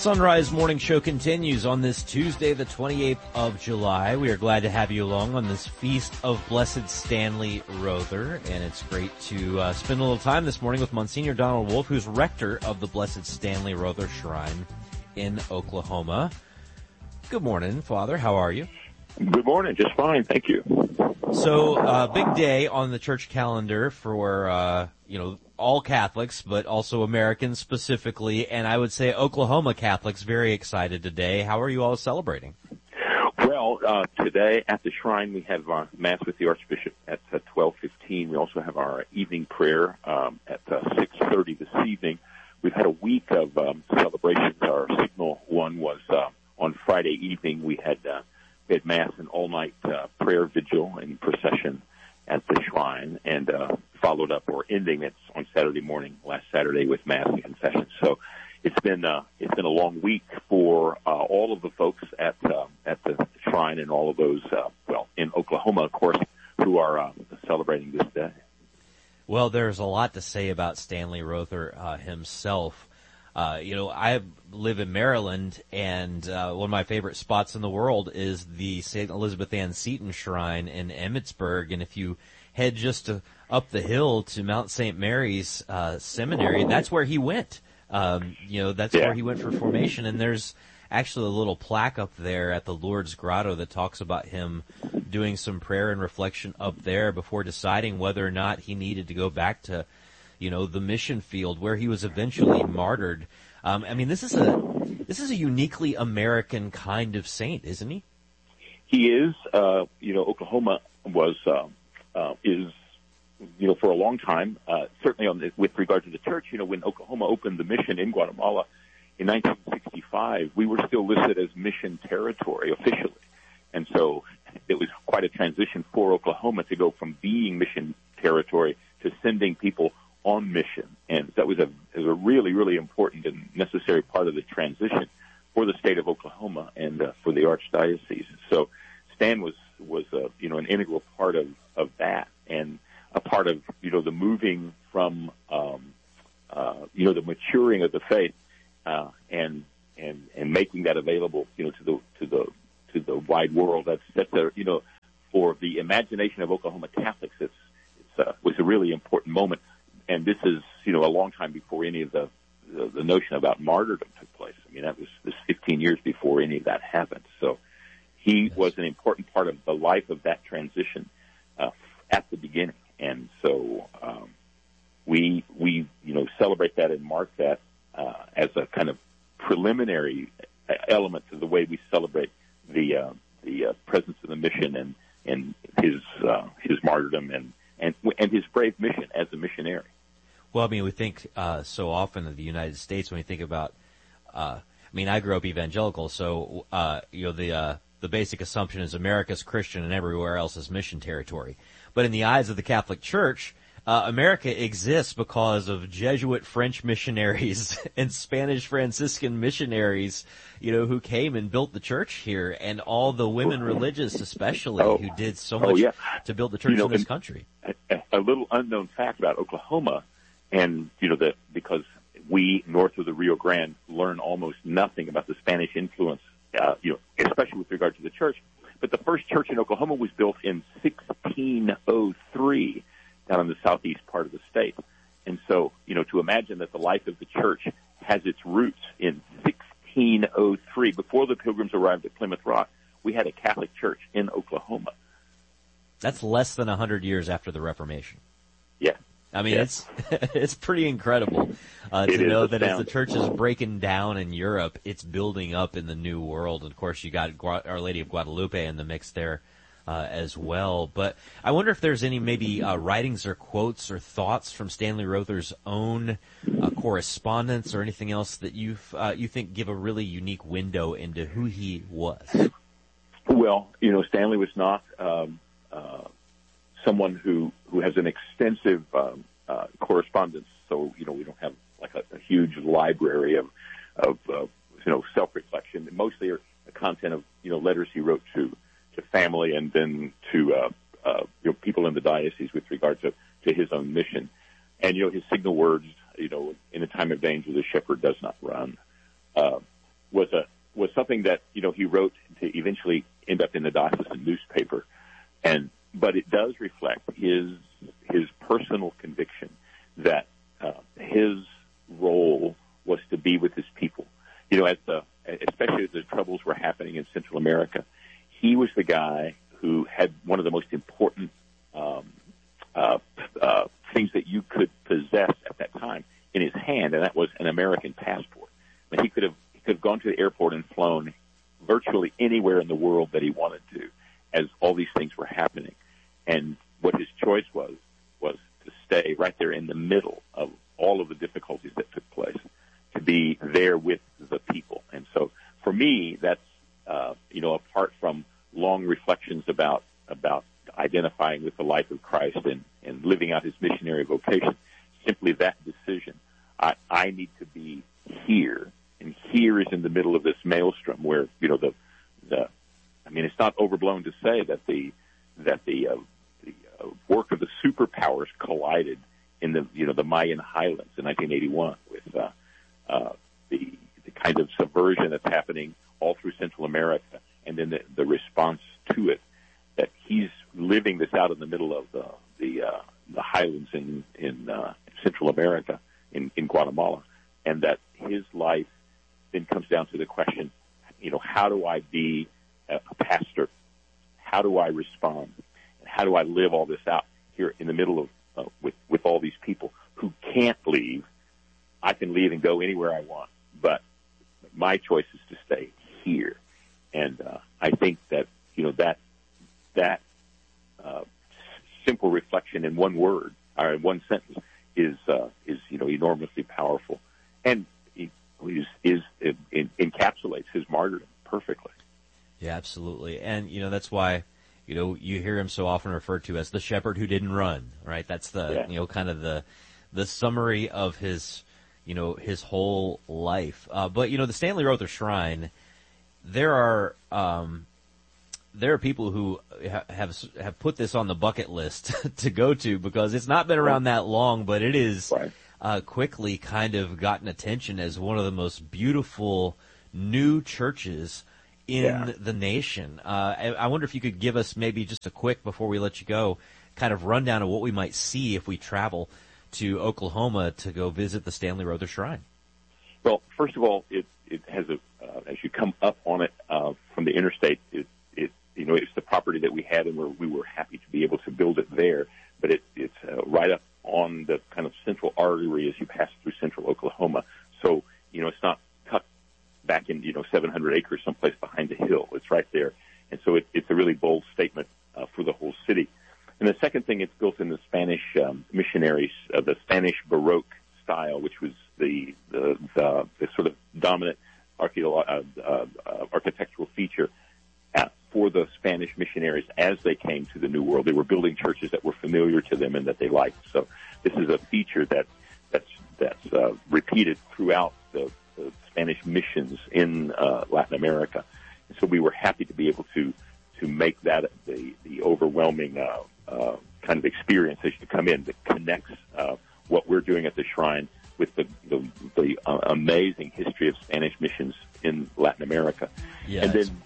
Sunrise Morning Show continues on this Tuesday, the 28th of July. We are glad to have you along on this Feast of Blessed Stanley Rother, and it's great to spend a little time this morning with Monsignor Donald Wolf, who's rector of the Blessed Stanley Rother Shrine in Oklahoma. Good morning, Father. How are you? Good morning. Just fine. Thank you. So, big day on the church calendar for, all Catholics, but also Americans specifically, and I would say Oklahoma Catholics very excited today. How are you all celebrating? Well, today at the shrine we have Mass with the Archbishop at 12:15. We also have our evening prayer at 6:30 this evening. We've had a week of celebrations. Our signal one was on Friday evening. We had Mass and all-night prayer vigil and procession at the shrine, and followed up or ending it on Saturday morning, last Saturday, with Mass and confession. So it's been a long week for all of the folks at the shrine and all of those in Oklahoma, of course, who are celebrating this day. Well, there's a lot to say about Stanley Rother himself. I live in Maryland, and one of my favorite spots in the world is the St. Elizabeth Ann Seton Shrine in Emmitsburg. And if you head just up the hill to Mount St. Mary's Seminary, that's where he went. Where he went for formation. And there's actually a little plaque up there at the Lourdes Grotto that talks about him doing some prayer and reflection up there before deciding whether or not he needed to go back to the mission field where he was eventually martyred. This is a uniquely American kind of saint, isn't he? He is. Oklahoma is for a long time, certainly with regard to the church. When Oklahoma opened the mission in Guatemala in 1965, we were still listed as mission territory officially, and so it was quite a transition for Oklahoma to go from being mission territory to sending people on mission, and that was a really, really important and necessary part of the transition for the state of Oklahoma and for the archdiocese. So Stan was an integral part of that, and a part of the moving from the maturing of the faith and making that available to the wide world. That's for the imagination of Oklahoma Catholics. It was a really important moment. And this is, a long time before any of the notion about martyrdom took place. That was 15 years before any of that happened. So he was an important part of the life of that transition at the beginning. And so we celebrate that and mark that as a kind of preliminary element to the way we celebrate the presence of the mission and his martyrdom and his brave mission as a missionary. Well, we think so often of the United States when we think about. I grew up evangelical, so the basic assumption is America's Christian and everywhere else is mission territory. But in the eyes of the Catholic Church, America exists because of Jesuit French missionaries and Spanish Franciscan missionaries, who came and built the church here, and all the women religious especially who did so much to build the church in this country. A little unknown fact about Oklahoma, and because we north of the Rio Grande learn almost nothing about the Spanish influence, especially with regard to the church. But the first church in Oklahoma was built in 1603 down in the southeast part of the state. And so, to imagine that the life of the church has its roots in 1603, before the Pilgrims arrived at Plymouth Rock, we had a Catholic church in Oklahoma. That's less than 100 years after the Reformation. Yeah. It's pretty incredible to know that as the church is breaking down in Europe, it's building up in the New World. And of course, you got Our Lady of Guadalupe in the mix there as well. But I wonder if there's any maybe writings or quotes or thoughts from Stanley Rother's own correspondence or anything else that you think give a really unique window into who he was. Well, Stanley was not someone who has an extensive correspondence. So, we don't have like a huge library of self-reflection. Mostly are the content of, letters he wrote to family and then to, people in the diocese with regard to his own mission. And, his signal words, in a time of danger, the shepherd does not run. was something that he wrote to eventually end up in the diocesan newspaper, but it does reflect his personal conviction that his role was to be with his people. Especially as the troubles were happening in Central America, he was the guy who had one of the most important things that you could possess at that time in his hand, and that was an American passport. I mean, he could have gone to the airport and flown virtually anywhere in the world that he wanted to, as all these things were happening. And what his choice was to stay right there in the middle of all of the difficulties that took place, to be there with the people. And so, for me, that's apart from long reflections about identifying with the life of Christ and living out his missionary vocation, simply that decision. I need to be here, and here is in the middle of this maelstrom where it's not overblown to say that the work of the superpowers collided in the Mayan highlands in 1981 with the kind of subversion that's happening all through Central America, and then the response to it. That he's living this out in the middle of the highlands in Central America, in Guatemala, and that his life then comes down to the question, how do I be a pastor? How do I respond? And how do I live all this out here in the middle of with all these people who can't leave? I can leave and go anywhere I want, but my choice is to stay here. And I think that that simple reflection in one word or in one sentence is enormously powerful, and encapsulates his martyrdom perfectly. Yeah, absolutely. And that's why you hear him so often referred to as the shepherd who didn't run. Right? That's the kind of the summary of his his whole life. But the Stanley Rother Shrine, there are people who have put this on the bucket list to go to, because it's not been around that long, but it is quickly kind of gotten attention as one of the most beautiful new churches in the nation. I wonder if you could give us maybe just a quick, before we let you go, kind of rundown of what we might see if we travel to Oklahoma to go visit the Stanley Rother Shrine. Well, first of all, it has as you come up on it from the interstate, it's the property that we had, and we were happy to be able to build it there. But it's right up on the kind of central artery as you pass through central Oklahoma. So it's not tucked back in 700 acres someplace behind a hill. It's right there, and so it's a really bold statement for the whole city. And the second thing, it's built in the Spanish missionaries, the Spanish Baroque style, which was the sort of dominant architectural feature for the Spanish missionaries as they came to the New World. They were building churches that were familiar to them and that they liked. So this is a feature that's repeated throughout the Spanish missions in Latin America. And so we were happy to be able to make that the overwhelming kind of experience as you come in that connects what we're doing at the shrine with the amazing history of Spanish missions in Latin America. Yes. And then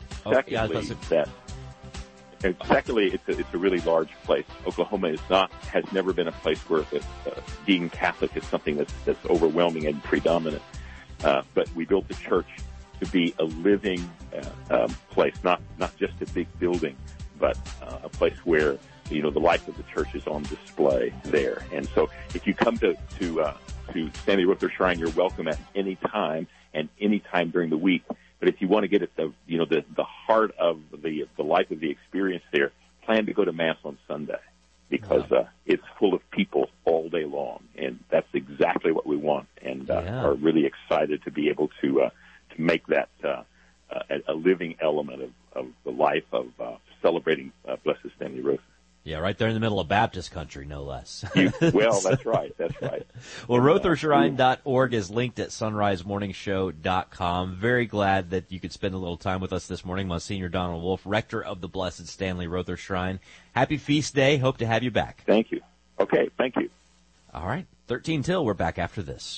secondly, it's a really large place. Oklahoma has never been a place where being Catholic is something that's overwhelming and predominant. But we built the church to be a living place, not just a big building, but a place where the life of the church is on display there. And so, if you come to Stanley Rother Shrine, you're welcome at any time and any time during the week. But if you want to get at the heart of the life of the experience there, plan to go to Mass on Sunday, because it's full of people all day long, and that's exactly what we want, and are really excited to be able to make that a living element of the life of celebrating Blessed Stanley Rother. Yeah, right there in the middle of Baptist country, no less. Well, that's right. Well, RotherShrine.org is linked at sunrisemorningshow.com. Very glad that you could spend a little time with us this morning. Monsignor Donald Wolf, Rector of the Blessed Stanley Rother Shrine. Happy Feast Day. Hope to have you back. Thank you. Okay, thank you. All right, 13 till. We're back after this.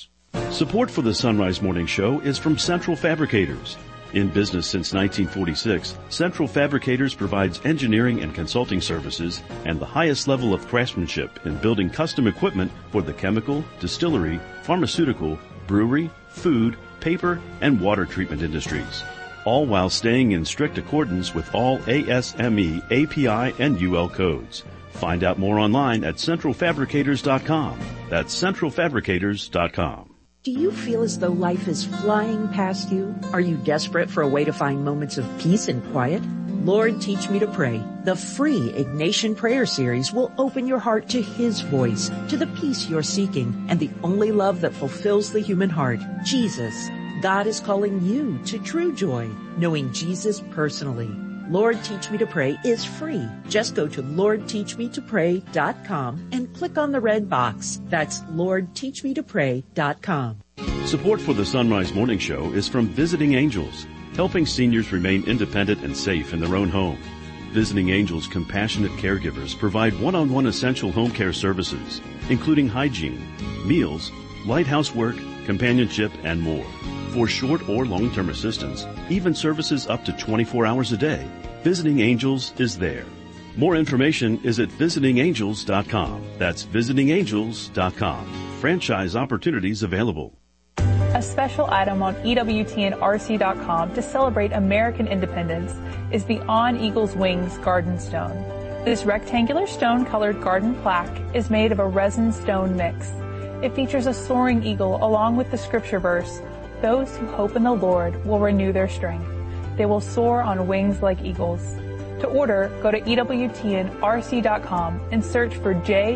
Support for the Sunrise Morning Show is from Central Fabricators. In business since 1946, Central Fabricators provides engineering and consulting services and the highest level of craftsmanship in building custom equipment for the chemical, distillery, pharmaceutical, brewery, food, paper, and water treatment industries, all while staying in strict accordance with all ASME, API, and UL codes. Find out more online at centralfabricators.com. That's centralfabricators.com. Do you feel as though life is flying past you? Are you desperate for a way to find moments of peace and quiet? Lord, Teach Me to Pray, the free Ignatian Prayer Series, will open your heart to His voice, to the peace you're seeking, and the only love that fulfills the human heart, Jesus. God is calling you to true joy, knowing Jesus personally. Lord, Teach Me to Pray is free. Just go to LordTeachMeToPray.com and click on the red box. That's LordTeachMeToPray.com. Support for the Sunrise Morning Show is from Visiting Angels, helping seniors remain independent and safe in their own home. Visiting Angels compassionate caregivers provide one-on-one essential home care services, including hygiene, meals, light housework, companionship, and more. For short or long-term assistance, even services up to 24 hours a day, Visiting Angels is there. More information is at visitingangels.com. That's visitingangels.com. Franchise opportunities available. A special item on EWTNRC.com to celebrate American independence is the On Eagle's Wings Garden Stone. This rectangular stone-colored garden plaque is made of a resin stone mix. It features a soaring eagle along with the scripture verse, "Those who hope in the Lord will renew their strength. They will soar on wings like eagles." To order, go to EWTNRC.com and search for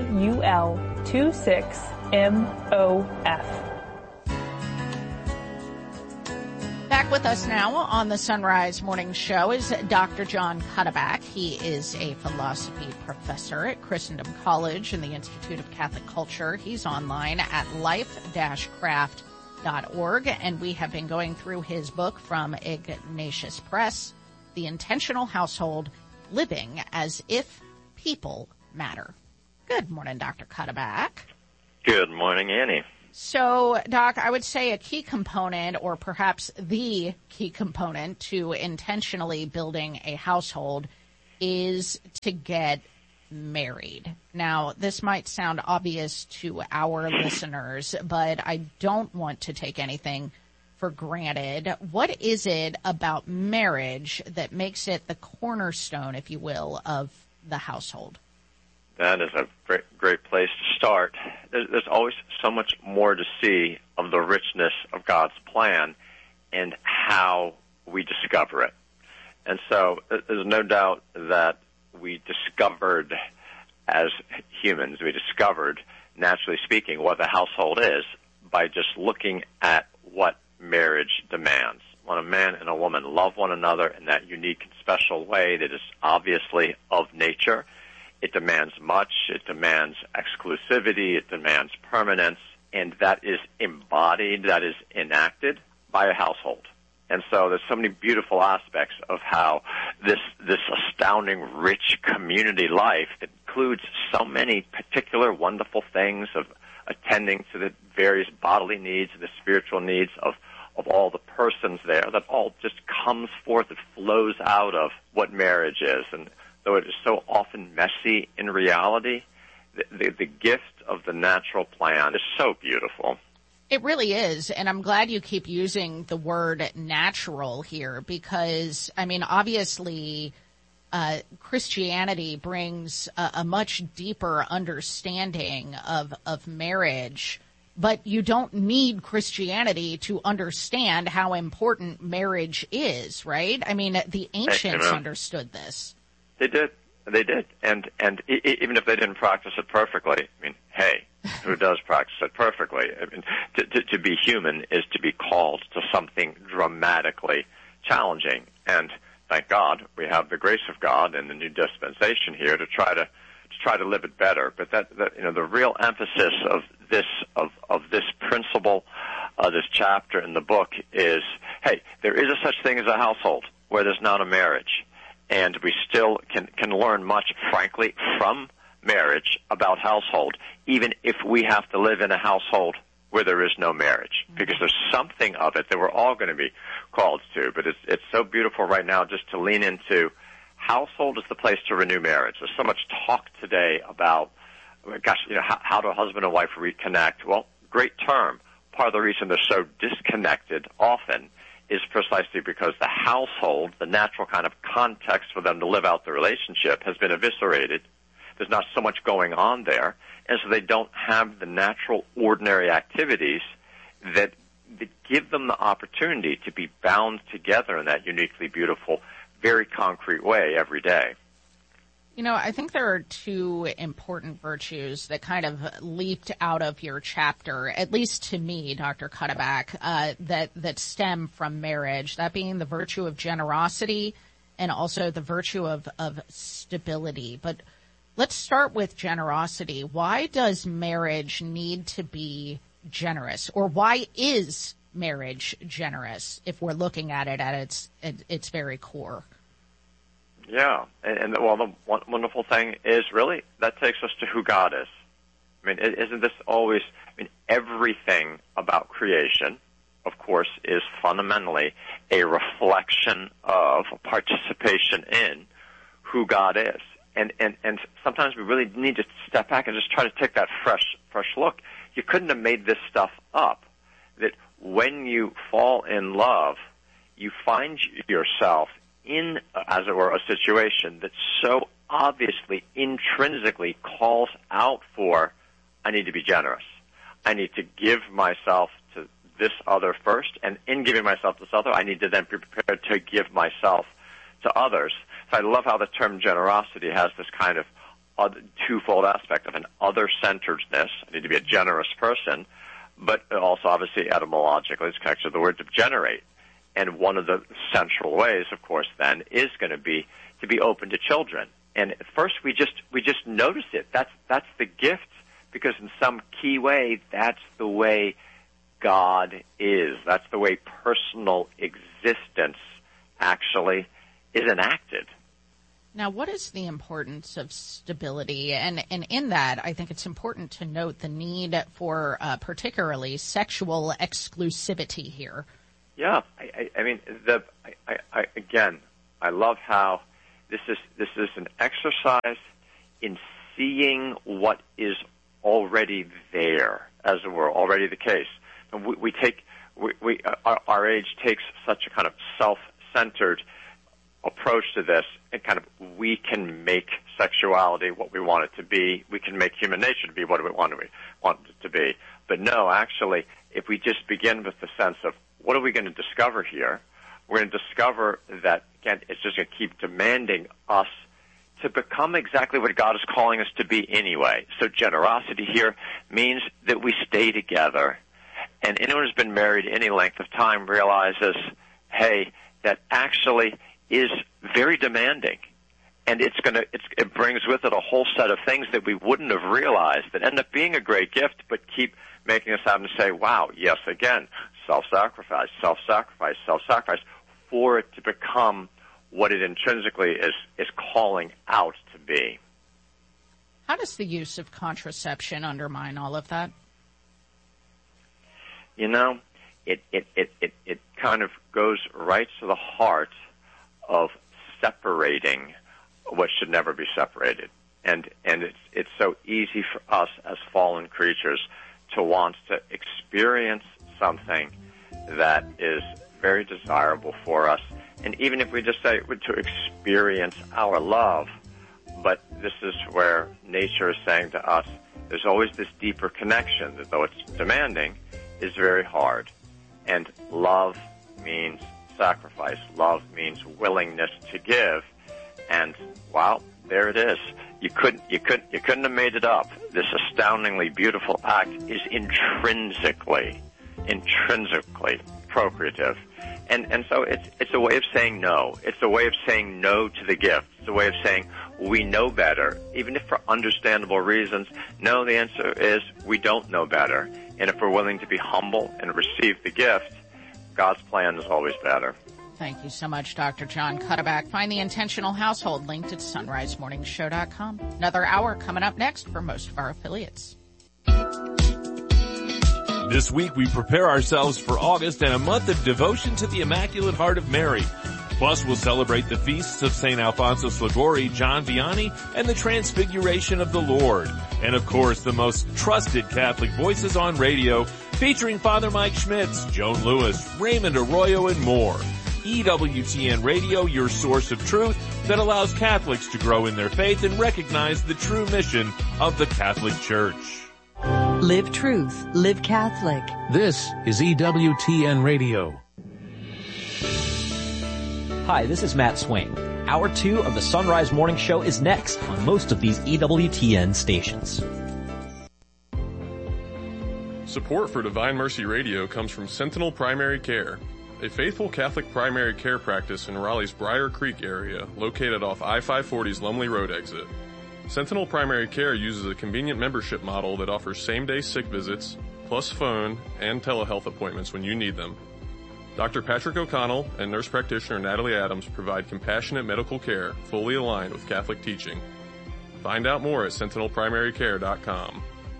JUL26MOF. Back with us now on the Sunrise Morning Show is Dr. Jon Cuddeback. He is a philosophy professor at Christendom College and the Institute of Catholic Culture. He's online at life-craft.org, and we have been going through his book from Ignatius Press, The Intentional Household, Living as If People Matter. Good morning, Dr. Cuddeback. Good morning, Annie. So, Doc, I would say a key component, or perhaps the key component to intentionally building a household is to get married. Now, this might sound obvious to our listeners, but I don't want to take anything for granted. What is it about marriage that makes it the cornerstone, if you will, of the household? That is a great place to start. There's always so much more to see of the richness of God's plan and how we discover it. And so there's no doubt that we discovered as humans, naturally speaking, what the household is by just looking at what marriage demands. When a man and a woman love one another in that unique and special way that is obviously of nature, it demands much, it demands exclusivity, it demands permanence, and that is embodied, that is enacted by a household. And so there's so many beautiful aspects of how this astounding, rich community life that includes so many particular wonderful things of attending to the various bodily needs and the spiritual needs of all the persons there, that all just comes forth, it flows out of what marriage is. And though it is so often messy in reality, the gift of the natural plan is so beautiful. It really is, and I'm glad you keep using the word natural here because, I mean, obviously Christianity brings a much deeper understanding of marriage, but you don't need Christianity to understand how important marriage is, right? I mean, the ancients understood this. They did. And even if they didn't practice it perfectly, I mean, hey, who does practice it perfectly? I mean, to be human is to be called to something dramatically challenging. And thank God we have the grace of God and the new dispensation here to try to live it better. But that the real emphasis of this principle, this chapter in the book is, hey, there is a such thing as a household where there's not a marriage. And we still can learn much, frankly, from marriage about household, even if we have to live in a household where there is no marriage, because there's something of it that we're all going to be called to. But it's so beautiful right now just to lean into household is the place to renew marriage. There's so much talk today about, gosh, how do a husband and wife reconnect? Well, great term. Part of the reason they're so disconnected often is precisely because the household, the natural kind of context for them to live out the relationship, has been eviscerated. There's not so much going on there, and so they don't have the natural, ordinary activities that give them the opportunity to be bound together in that uniquely beautiful, very concrete way every day. I think there are two important virtues that kind of leaped out of your chapter, at least to me, Dr. Cuddeback, that stem from marriage, that being the virtue of generosity and also the virtue of stability. But let's start with generosity. Why does marriage need to be generous, or why is marriage generous if we're looking at it at its very core? Yeah, and the wonderful thing is really that takes us to who God is. I mean, isn't this always, everything about creation, of course, is fundamentally a reflection of, a participation in who God is. And sometimes we really need to step back and just try to take that fresh look. You couldn't have made this stuff up. That when you fall in love, you find yourself in, as it were, a situation that so obviously, intrinsically calls out for, I need to be generous. I need to give myself to this other first, and in giving myself to this other, I need to then be prepared to give myself to others. So I love how the term generosity has this kind of twofold aspect of an other-centeredness. I need to be a generous person, but also obviously etymologically it's connected to the word to generate. And one of the central ways, of course, then is going to be open to children. And at first we just notice it. That's the gift, because in some key way that's the way God is. That's the way personal existence actually is enacted. Now, what is the importance of stability? And in that, I think it's important to note the need for particularly sexual exclusivity here. Yeah, again, I love how this is an exercise in seeing what is already there, as it were, already the case. And our age takes such a kind of self-centered approach to this, and kind of we can make sexuality what we want it to be. We can make human nature to be what we want it to be. But no, actually, if we just begin with the sense of what are we going to discover here, we're going to discover that, again, it's just going to keep demanding us to become exactly what God is calling us to be anyway. So generosity here means that we stay together. And anyone who's been married any length of time realizes, hey, that actually is very demanding. And it brings with it a whole set of things that we wouldn't have realized that end up being a great gift, but keep making us have to say, wow, yes, again, self-sacrifice, for it to become what it intrinsically is calling out to be. How does the use of contraception undermine all of that? It kind of goes right to the heart of separating what should never be separated. And it's so easy for us as fallen creatures to want to experience something that is very desirable for us. And even if we just say to experience our love, but this is where nature is saying to us, there's always this deeper connection that, though it's demanding, is very hard. And love means sacrifice. Love means willingness to give. And wow, there it is. You couldn't have made it up. This astoundingly beautiful act is intrinsically procreative. And so it's a way of saying no. It's a way of saying no to the gift. It's a way of saying we know better, even if for understandable reasons. No, the answer is we don't know better. And if we're willing to be humble and receive the gift, God's plan is always better. Thank you so much, Dr. John Cuddeback. Find The Intentional Household linked at sunrisemorningshow.com. Another hour coming up next for most of our affiliates. This week we prepare ourselves for August and a month of devotion to the Immaculate Heart of Mary. Plus we'll celebrate the feasts of St. Alfonso Liguori, John Vianney, and the Transfiguration of the Lord. And of course the most trusted Catholic voices on radio, featuring Father Mike Schmitz, Joan Lewis, Raymond Arroyo, and more. EWTN Radio, your source of truth that allows Catholics to grow in their faith and recognize the true mission of the Catholic Church. Live truth, live Catholic. This is EWTN Radio. Hi, this is Matt Swain. Hour 2 of the Sunrise Morning Show is next on most of these EWTN stations. Support for Divine Mercy Radio comes from Sentinel Primary Care, a faithful Catholic primary care practice in Raleigh's Briar Creek area, located off I-540's Lumley Road exit. Sentinel Primary Care uses a convenient membership model that offers same-day sick visits, plus phone and telehealth appointments when you need them. Dr. Patrick O'Connell and nurse practitioner Natalie Adams provide compassionate medical care fully aligned with Catholic teaching. Find out more at sentinelprimarycare.com.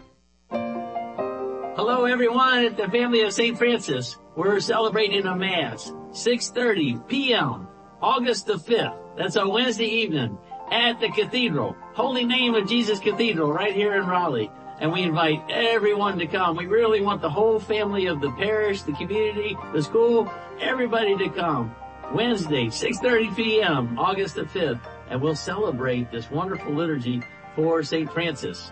Hello everyone at the family of St. Francis. We're celebrating a Mass, 6:30 p.m., August the 5th. That's a Wednesday evening at the Cathedral, Holy Name of Jesus Cathedral right here in Raleigh. And we invite everyone to come. We really want the whole family of the parish, the community, the school, everybody to come. Wednesday, 6:30 p.m., August the 5th. And we'll celebrate this wonderful liturgy for St. Francis.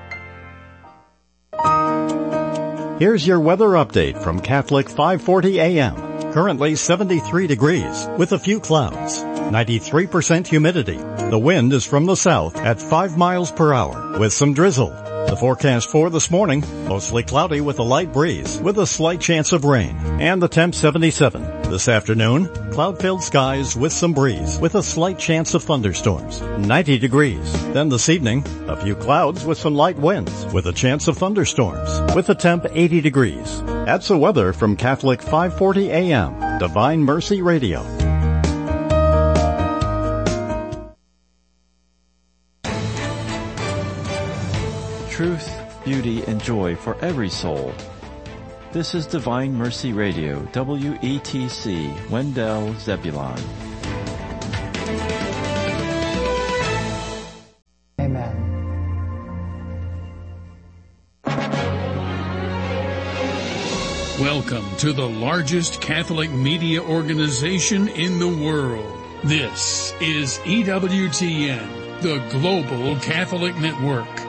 Here's your weather update from Catholic 540 AM. Currently 73 degrees with a few clouds. 93% humidity. The wind is from the south at 5 miles per hour with some drizzle. The forecast for this morning, mostly cloudy with a light breeze with a slight chance of rain. And the temp 77. This afternoon, cloud-filled skies with some breeze with a slight chance of thunderstorms. 90 degrees. Then this evening, a few clouds with some light winds with a chance of thunderstorms with a temp 80 degrees. That's the weather from Catholic 540 AM, Divine Mercy Radio. Truth, beauty, and joy for every soul. This is Divine Mercy Radio, WETC, Wendell, Zebulon. Amen. Welcome to the largest Catholic media organization in the world. This is EWTN, the Global Catholic Network.